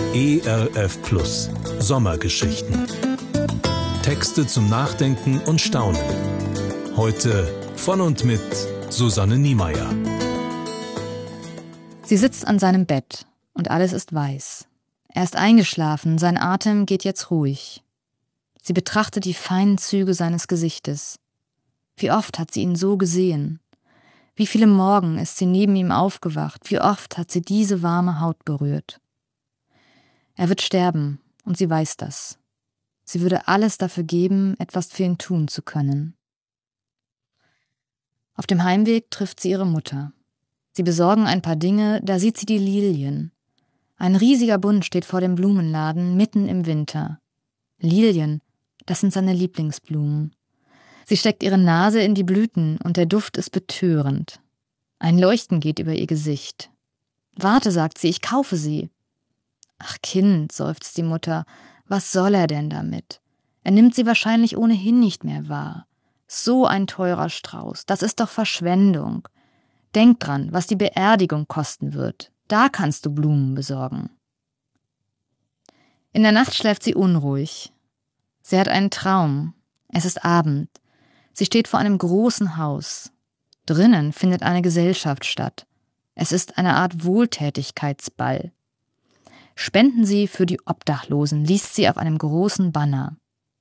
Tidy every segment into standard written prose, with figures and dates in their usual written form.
ERF Plus Sommergeschichten. Texte zum Nachdenken und Staunen. Heute von und mit Susanne Niemeyer. Sie sitzt an seinem Bett und alles ist weiß. Er ist eingeschlafen, sein Atem geht jetzt ruhig. Sie betrachtet die feinen Züge seines Gesichtes. Wie oft hat sie ihn so gesehen? Wie viele Morgen ist sie neben ihm aufgewacht? Wie oft hat sie diese warme Haut berührt? Er wird sterben und sie weiß das. Sie würde alles dafür geben, etwas für ihn tun zu können. Auf dem Heimweg trifft sie ihre Mutter. Sie besorgen ein paar Dinge, da sieht sie die Lilien. Ein riesiger Bund steht vor dem Blumenladen, mitten im Winter. Lilien, das sind seine Lieblingsblumen. Sie steckt ihre Nase in die Blüten und der Duft ist betörend. Ein Leuchten geht über ihr Gesicht. »Warte«, sagt sie, »ich kaufe sie.« »Ach Kind«, seufzt die Mutter, »was soll er denn damit? Er nimmt sie wahrscheinlich ohnehin nicht mehr wahr. So ein teurer Strauß, das ist doch Verschwendung. Denk dran, was die Beerdigung kosten wird. Da kannst du Blumen besorgen.« In der Nacht schläft sie unruhig. Sie hat einen Traum. Es ist Abend. Sie steht vor einem großen Haus. Drinnen findet eine Gesellschaft statt. Es ist eine Art Wohltätigkeitsball. »Spenden Sie für die Obdachlosen«, liest sie auf einem großen Banner.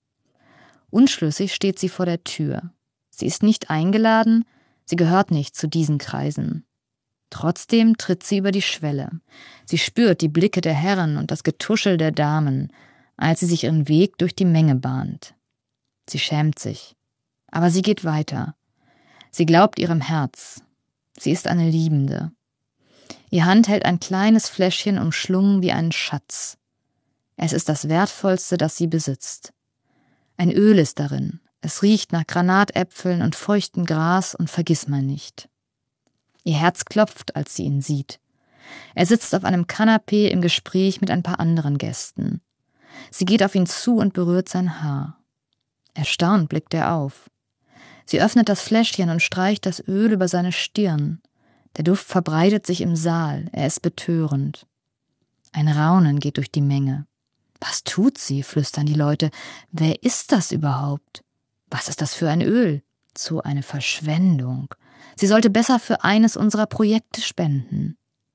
Unschlüssig steht sie vor der Tür. Sie ist nicht eingeladen, sie gehört nicht zu diesen Kreisen. Trotzdem tritt sie über die Schwelle. Sie spürt die Blicke der Herren und das Getuschel der Damen, als sie sich ihren Weg durch die Menge bahnt. Sie schämt sich. Aber sie geht weiter. Sie glaubt ihrem Herz. Sie ist eine Liebende. Ihre Hand hält ein kleines Fläschchen umschlungen wie einen Schatz. Es ist das Wertvollste, das sie besitzt. Ein Öl ist darin. Es riecht nach Granatäpfeln und feuchtem Gras und Vergissmeinnicht. Ihr Herz klopft, als sie ihn sieht. Er sitzt auf einem Kanapee im Gespräch mit ein paar anderen Gästen. Sie geht auf ihn zu und berührt sein Haar. Erstaunt blickt er auf. Sie öffnet das Fläschchen und streicht das Öl über seine Stirn. Der Duft verbreitet sich im Saal, er ist betörend. Ein Raunen geht durch die Menge. »Was tut sie?«, flüstern die Leute. »Wer ist das überhaupt? Was ist das für ein Öl? So eine Verschwendung. Sie sollte besser für eines unserer Projekte spenden.«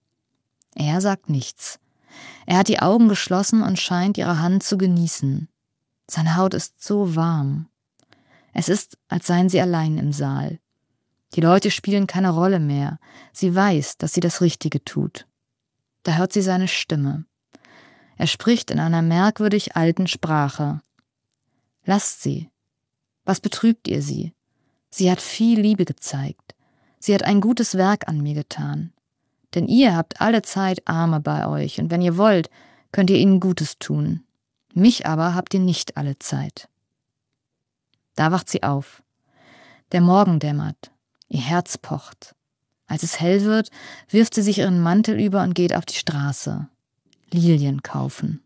Er sagt nichts. Er hat die Augen geschlossen und scheint ihre Hand zu genießen. Seine Haut ist so warm. Es ist, als seien sie allein im Saal. Die Leute spielen keine Rolle mehr. Sie weiß, dass sie das Richtige tut. Da hört sie seine Stimme. Er spricht in einer merkwürdig alten Sprache. »Lasst sie. Was betrübt ihr sie? Sie hat viel Liebe gezeigt. Sie hat ein gutes Werk an mir getan. Denn ihr habt alle Zeit Arme bei euch, und wenn ihr wollt, könnt ihr ihnen Gutes tun. Mich aber habt ihr nicht alle Zeit.« Da wacht sie auf. Der Morgen dämmert. Ihr Herz pocht. Als es hell wird, wirft sie sich ihren Mantel über und geht auf die Straße. Lilien kaufen.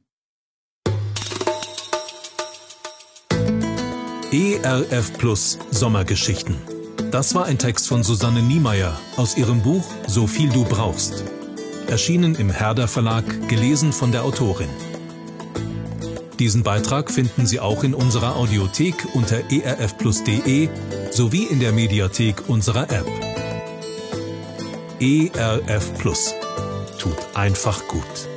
ERF Plus Sommergeschichten. Das war ein Text von Susanne Niemeyer aus ihrem Buch »So viel du brauchst«. Erschienen im Herder Verlag, gelesen von der Autorin. Diesen Beitrag finden Sie auch in unserer Audiothek unter erfplus.de sowie in der Mediathek unserer App. ERF Plus. Tut einfach gut.